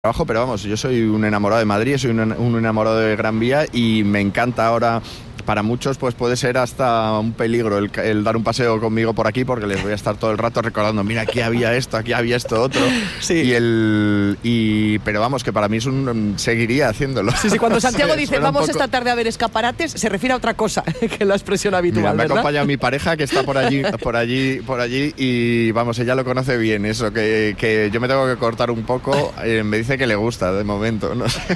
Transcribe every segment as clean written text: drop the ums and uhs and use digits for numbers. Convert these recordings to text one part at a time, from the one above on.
trabajo, pero vamos, yo soy un enamorado de Madrid, soy un enamorado de Gran Vía y me encanta ahora. Para muchos pues puede ser hasta un peligro el dar un paseo conmigo por aquí, porque les voy a estar todo el rato recordando, mira, aquí había esto otro. Sí. Pero vamos, que para mí seguiría haciéndolo. Sí, cuando Santiago dice vamos poco... esta tarde a ver escaparates, se refiere a otra cosa que la expresión habitual. Mira, me ¿verdad? acompaña mi pareja que está por allí y vamos, ella lo conoce bien, eso, que yo me tengo que cortar un poco, me dice que le gusta de momento, no sé.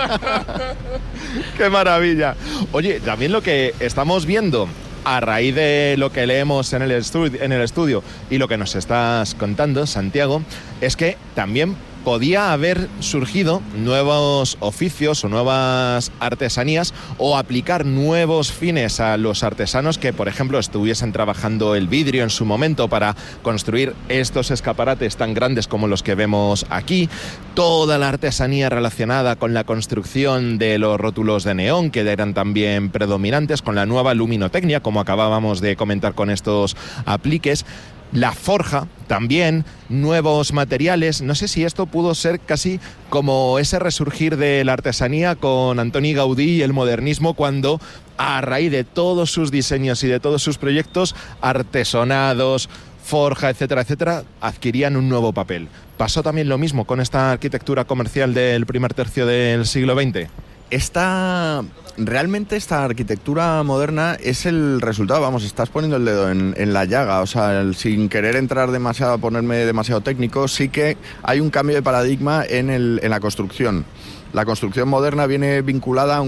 ¡Qué maravilla! Oye, también lo que estamos viendo a raíz de lo que leemos en el estudio y lo que nos estás contando, Santiago, es que también podía haber surgido nuevos oficios o nuevas artesanías o aplicar nuevos fines a los artesanos que, por ejemplo, estuviesen trabajando el vidrio en su momento para construir estos escaparates tan grandes como los que vemos aquí, toda la artesanía relacionada con la construcción de los rótulos de neón que eran también predominantes, con la nueva luminotecnia, como acabábamos de comentar con estos apliques. La forja, también, nuevos materiales. No sé si esto pudo ser casi como ese resurgir de la artesanía con Antoni Gaudí y el modernismo, cuando a raíz de todos sus diseños y de todos sus proyectos, artesonados, forja, etcétera, etcétera, adquirían un nuevo papel. ¿Pasó también lo mismo con esta arquitectura comercial del primer tercio del siglo XX? Realmente esta arquitectura moderna es el resultado, vamos, estás poniendo el dedo en la llaga, o sea, sin querer entrar demasiado, ponerme demasiado técnico, sí que hay un cambio de paradigma en la construcción. La construcción moderna viene vinculada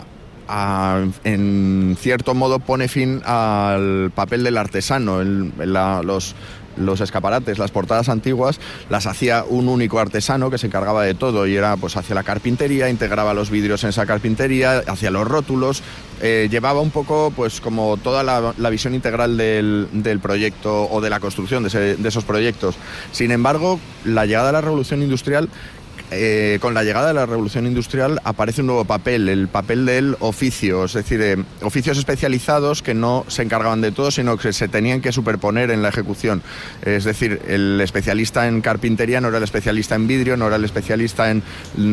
en cierto modo, pone fin al papel del artesano. Los escaparates, las portadas antiguas, las hacía un único artesano que se encargaba de todo y era, pues, hacia la carpintería, integraba los vidrios en esa carpintería, hacia los rótulos, llevaba un poco, pues, como toda la visión integral del proyecto o de la construcción de esos proyectos. Sin embargo, con la llegada de la Revolución Industrial aparece un nuevo papel, el papel del oficio, es decir, oficios especializados que no se encargaban de todo, sino que se tenían que superponer en la ejecución. Es decir, el especialista en carpintería no era el especialista en vidrio, no era el especialista en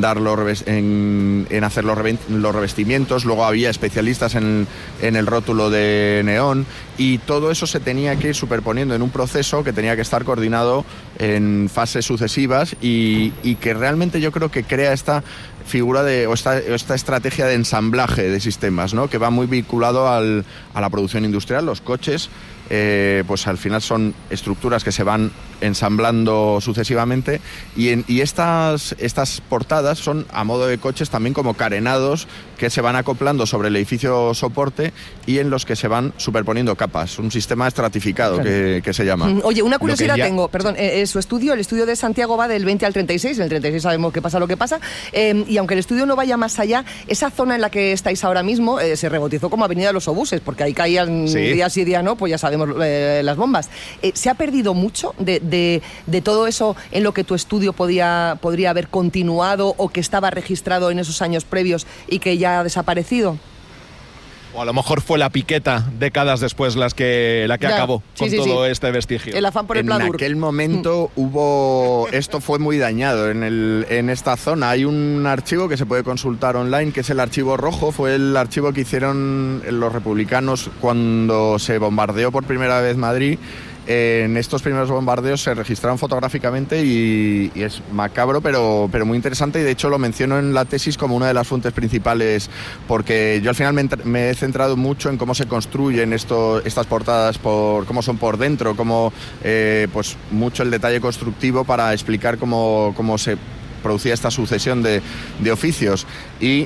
hacer los revestimientos, luego había especialistas en el rótulo de neón, y todo eso se tenía que ir superponiendo en un proceso que tenía que estar coordinado en fases sucesivas y que realmente yo creo que crea esta figura esta estrategia de ensamblaje de sistemas, ¿no? Que va muy vinculado a la producción industrial. Los coches, pues al final son estructuras que se van ensamblando sucesivamente y estas portadas son a modo de coches también como carenados que se van acoplando sobre el edificio soporte y en los que se van superponiendo capas, un sistema estratificado, claro, que se llama. Oye, una curiosidad tengo, perdón, el estudio de Santiago va del 20 al 36, en el 36 sabemos que pasa lo que pasa, y aunque el estudio no vaya más allá, esa zona en la que estáis ahora mismo se rebautizó como Avenida de los Obuses, porque ahí caían día sí día no, pues ya sabemos las bombas. ¿Se ha perdido mucho de todo eso en lo que tu estudio podría haber continuado o que estaba registrado en esos años previos y que ya ha desaparecido? O a lo mejor fue la piqueta décadas después la que acabó con todo este vestigio. El afán por el pladur. En aquel momento esto fue muy dañado en esta zona. Hay un archivo que se puede consultar online, que es el archivo rojo. Fue el archivo que hicieron los republicanos cuando se bombardeó por primera vez Madrid. En estos primeros bombardeos se registraron fotográficamente y es macabro, pero muy interesante, y de hecho lo menciono en la tesis como una de las fuentes principales, porque yo al final me he centrado mucho en cómo se construyen estas portadas, por cómo son por dentro, cómo pues mucho el detalle constructivo para explicar cómo se producía esta sucesión de oficios. Y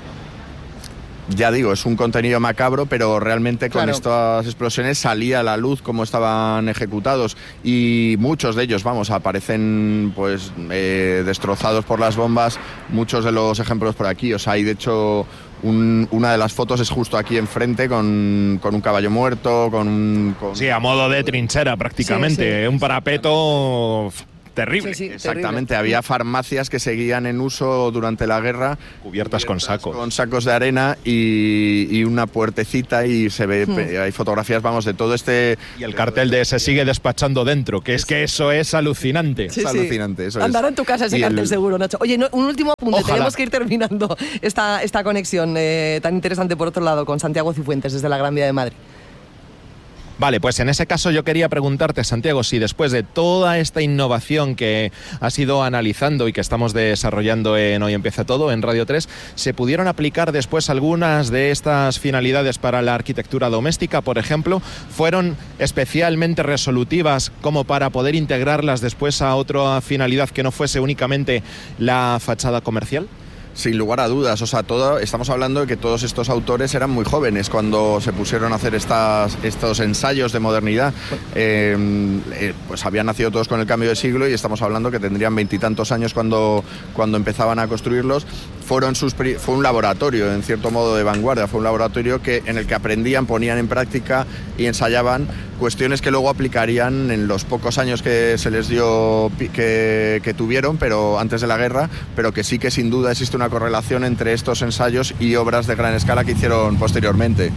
ya digo, es un contenido macabro, pero realmente con estas explosiones salía a la luz cómo estaban ejecutados, y muchos de ellos, vamos, aparecen pues destrozados por las bombas, muchos de los ejemplos por aquí. O sea, hay de hecho una de las fotos es justo aquí enfrente con un caballo muerto, Sí, a modo de trinchera prácticamente, un parapeto terrible. Sí, Exactamente, terrible. había farmacias que seguían en uso durante la guerra, Cubiertas con sacos. con sacos de arena y una puertecita, y se ve, hay fotografías, vamos, de todo este... Y el cartel de se sigue despachando dentro, que es que eso es alucinante. Sí, Es alucinante, eso es. Andará en tu casa ese Y cartel seguro, Nacho. Oye, un último apunte, Ojalá. tenemos que ir terminando esta conexión tan interesante por otro lado con Santiago Cifuentes desde la Gran Vía de Madrid. Vale, pues en ese caso yo quería preguntarte, Santiago, si después de toda esta innovación que has ido analizando y que estamos desarrollando en Hoy Empieza Todo, en Radio 3, ¿se pudieron aplicar después algunas de estas finalidades para la arquitectura doméstica, por ejemplo? ¿Fueron especialmente resolutivas como para poder integrarlas después a otra finalidad que no fuese únicamente la fachada comercial? Sin lugar a dudas, o sea, estamos hablando de que todos estos autores eran muy jóvenes cuando se pusieron a hacer estos ensayos de modernidad. Pues habían nacido todos con el cambio de siglo y estamos hablando que tendrían 20 y tantos años cuando empezaban a construirlos. Fue un laboratorio, en cierto modo, de vanguardia. Fue un laboratorio en el que aprendían, ponían en práctica y ensayaban cuestiones que luego aplicarían en los pocos años que se les dio, que tuvieron, pero antes de la guerra, pero que sí que sin duda existe una correlación entre estos ensayos y obras de gran escala que hicieron posteriormente.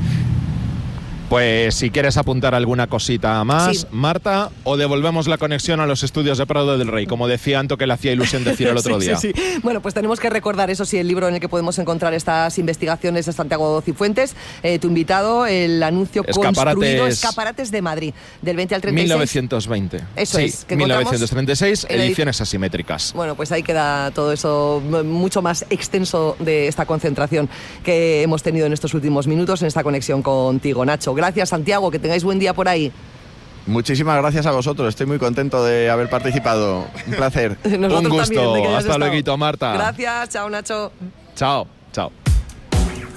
Pues si quieres apuntar alguna cosita más, Sí. Marta, o devolvemos la conexión a los estudios de Prado del Rey, como decía Anto, que le hacía ilusión decir el otro día. Sí. Bueno, pues tenemos que recordar, eso sí, el libro en el que podemos encontrar estas investigaciones de Santiago Cifuentes, tu invitado, el anuncio construido, Escaparates de Madrid, del 20 al 36. 1920. Eso sí, es, que encontramos 1936, en ediciones asimétricas. Bueno, pues ahí queda todo eso mucho más extenso de esta concentración que hemos tenido en estos últimos minutos en esta conexión contigo, Nacho. Gracias, Santiago, que tengáis buen día por ahí. Muchísimas gracias a vosotros, estoy muy contento de haber participado. Un placer. Nosotros Un gusto. también, de que hayas Hasta estado. luego, Marta. Gracias, chao, Nacho. Chao, chao.